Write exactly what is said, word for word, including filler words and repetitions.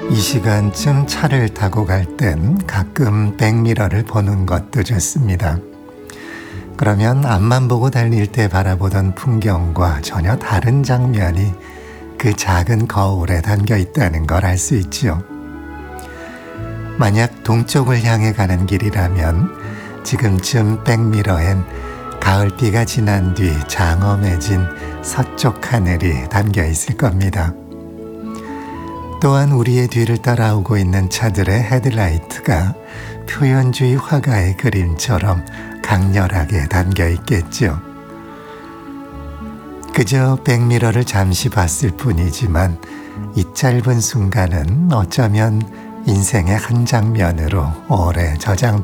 이 시간쯤 차를 타고 갈 땐 가끔 백미러를 보는 것도 좋습니다. 그러면 앞만 보고 달릴 때 바라보던 풍경과 전혀 다른 장면이 그 작은 거울에 담겨 있다는 걸 알 수 있죠. 만약 동쪽을 향해 가는 길이라면 지금쯤 백미러엔 가을비가 지난 뒤 장엄해진 서쪽 하늘이 담겨 있을 겁니다. 또한 우리의 뒤를 따라오고 있는 차들의 헤드라이트가 표현주의 화가의 그림처럼 강렬하게 담겨 있겠죠. 그저 백미러를 잠시 봤을 뿐이지만 이 짧은 순간은 어쩌면 인생의 한 장면으로 오래 저장될